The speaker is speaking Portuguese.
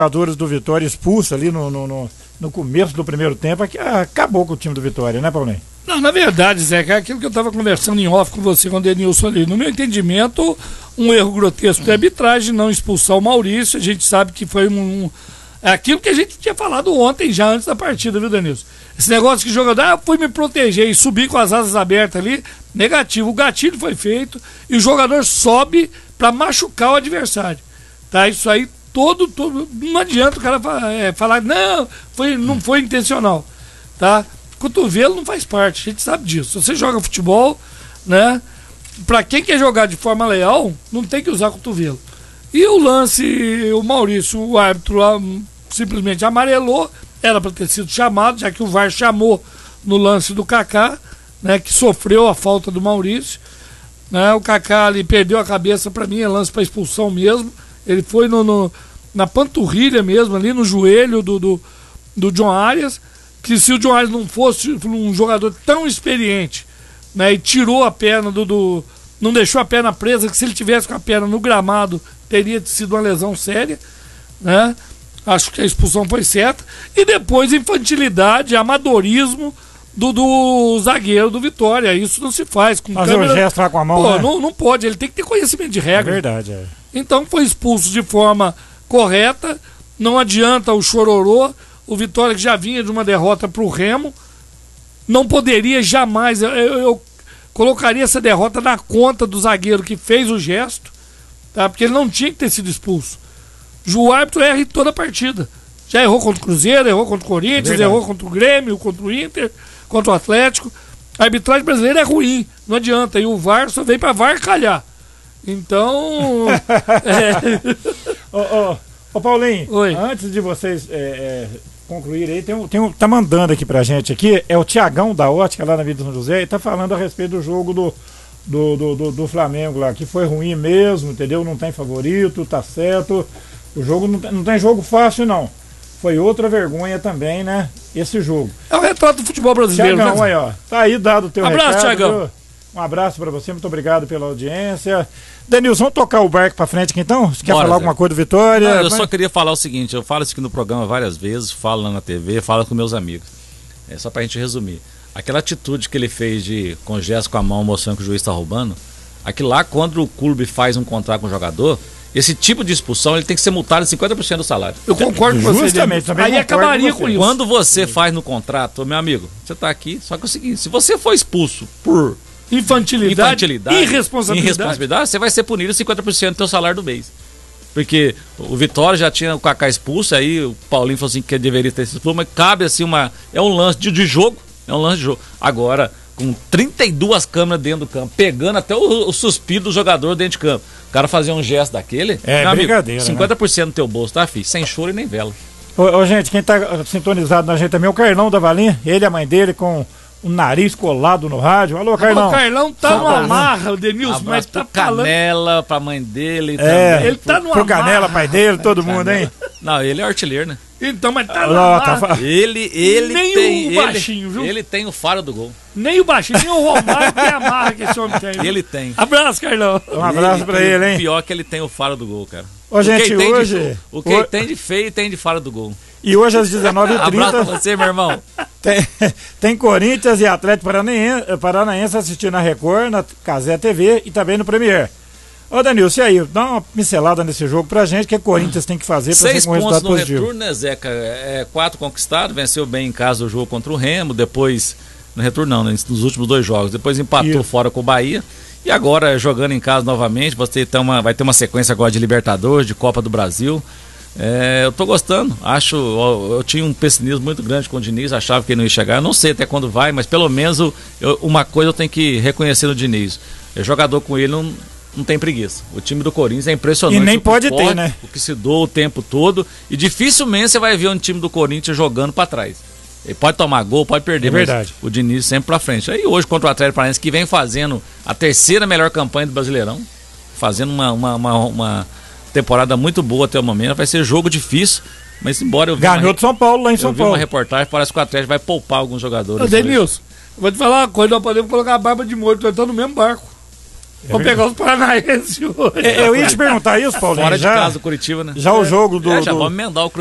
jogadores do Vitória expulsos ali no começo do primeiro tempo, que acabou com o time do Vitória, né, Paulinho? Não, na verdade, Zé, é aquilo que eu estava conversando em off com você com o Denilson ali. No meu entendimento, um erro grotesco de arbitragem, não expulsar o Maurício. A gente sabe que foi é aquilo que a gente tinha falado ontem, já antes da partida, viu, Denilson? Esse negócio que o jogador, fui me proteger e subir com as asas abertas ali, negativo. O gatilho foi feito e o jogador sobe para machucar o adversário. Tá? Isso aí, não adianta o cara falar, não foi intencional. Tá? Cotovelo não faz parte, a gente sabe disso. Você joga futebol, né? Pra quem quer jogar de forma leal, não tem que usar cotovelo. E o lance, o Maurício, o árbitro lá, simplesmente amarelou, era para ter sido chamado, já que o VAR chamou no lance do Kaká, né? Que sofreu a falta do Maurício, né? O Kaká ali perdeu a cabeça, para mim é lance para expulsão mesmo. Ele foi na panturrilha mesmo, ali no joelho do John Arias. Que se o John Arias não fosse um jogador tão experiente, né, e tirou a perna não deixou a perna presa, que se ele tivesse com a perna no gramado, teria sido uma lesão séria, né? Acho que a expulsão foi certa. E depois infantilidade, amadorismo do zagueiro do Vitória. Isso não se faz com fazer câmera. O gesto lá com a mão, pô, né? não pode, ele tem que ter conhecimento de regra. É verdade, é. Então foi expulso de forma correta, não adianta o chororô. O Vitória, que já vinha de uma derrota para o Remo, não poderia jamais. Eu colocaria essa derrota na conta do zagueiro que fez o gesto, tá? Porque ele não tinha que ter sido expulso. O árbitro erra em toda a partida. Já errou contra o Cruzeiro, errou contra o Corinthians, errou contra o Grêmio, contra o Inter, contra o Atlético. A arbitragem brasileira é ruim, não adianta. E o VAR só vem para varcalhar. Então. Ô Paulinho, oi. Antes de vocês concluir aí, tá mandando aqui pra gente aqui, é o Tiagão da Ótica lá na Vila São José, e tá falando a respeito do jogo do Flamengo lá, que foi ruim mesmo, entendeu? Não tem favorito, tá certo. O jogo não tem jogo fácil, não. Foi outra vergonha também, né? Esse jogo. É o retrato do futebol brasileiro, Tiagão, né? aí, ó. Tá aí dado o teu recado. Abraço, Tiagão. Um abraço pra você, muito obrigado pela audiência. Denilson, vamos tocar o barco pra frente aqui então? Você quer falar alguma coisa do Vitória? Não, eu só queria falar o seguinte, eu falo isso aqui no programa várias vezes, falo lá na TV, falo com meus amigos. É só pra gente resumir. Aquela atitude que ele fez com o gesto com a mão mostrando que o juiz tá roubando, aquilo lá, quando o clube faz um contrato com o jogador, esse tipo de expulsão ele tem que ser multado em 50% do salário. Eu concordo com você. Justamente, também aí acabaria com isso. Quando você faz no contrato, meu amigo, você tá aqui, só que é o seguinte, se você for expulso por Infantilidade, irresponsabilidade, você vai ser punido 50% do seu salário do mês. Porque o Vitória já tinha o Kaká expulso, aí o Paulinho falou assim que deveria ter sido expulso, mas cabe assim é um lance de jogo, Agora, com 32 câmeras dentro do campo, pegando até o suspiro do jogador dentro de campo, o cara fazer um gesto daquele, brincadeira, amigo, 50% do teu bolso, tá, filho? Sem choro e nem vela. Ô, gente, quem tá sintonizado na gente também é o Carlão da Valinha, ele e a mãe dele com o nariz colado no rádio. Alô, Carlão. O Carlão tá numa marra, o Denilson, mas tá falando. Canela, pra mãe dele também. Ele tá numa pro Canela, pai dele, todo mundo, hein? Não, ele é artilheiro, né? Então, mas tá numa marra. Ele nem tem o baixinho, viu? Ele tem o faro do gol. Nem o baixinho, nem o Romário tem a marra que esse homem tem. Ele tem. Abraço, Carlão. Um abraço pra ele, hein? Pior que ele tem o faro do gol, cara. Ô, gente, hoje... O que tem de feio tem de faro do gol. E hoje às 19h30... Abraço pra você, meu irmão. Tem Corinthians e Atlético Paranaense assistindo na Record, na Cazé TV e também no Premier. Ô, Danilson, e aí? Dá uma pincelada nesse jogo pra gente, que Corinthians tem que fazer pra ser um resultado positivo. 6 pontos no retorno, né, Zeca? 4 conquistados, venceu bem em casa o jogo contra o Remo, depois... No retorno não, nos últimos 2 jogos. Depois empatou fora com o Bahia. E agora, jogando em casa novamente, vai ter uma sequência agora de Libertadores, de Copa do Brasil. Eu tô gostando, eu tinha um pessimismo muito grande com o Diniz, achava que ele não ia chegar, eu não sei até quando vai, mas pelo menos uma coisa eu tenho que reconhecer no Diniz, jogador com ele não tem preguiça, o time do Corinthians é impressionante, e nem pode ter, né? O que se doa o tempo todo, e dificilmente você vai ver um time do Corinthians jogando pra trás, ele pode tomar gol, pode perder, mas verdade. O Diniz sempre pra frente, aí hoje contra o Atlético Paranaense, que vem fazendo a 3ª melhor campanha do Brasileirão, fazendo uma temporada muito boa até o momento, vai ser jogo difícil, mas embora eu vi ganhou de São Paulo lá em São Paulo. Eu vi uma reportagem, parece que o Atlético vai poupar alguns jogadores. Ô, Denilson, vou te falar uma coisa, nós podemos colocar a barba de molho, nós estamos no mesmo barco. Vou pegar os paranaenses hoje. Eu ia te perguntar isso, Paulinho. Fora de casa do Curitiba, né? Já o jogo do. Já vamos emendar o